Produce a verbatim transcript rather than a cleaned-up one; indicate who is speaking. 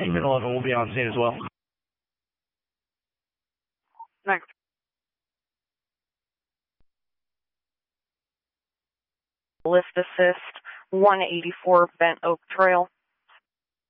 Speaker 1: ten eleven will be on scene as well.
Speaker 2: Next. Lift assist, one eighty-four Bent Oak Trail.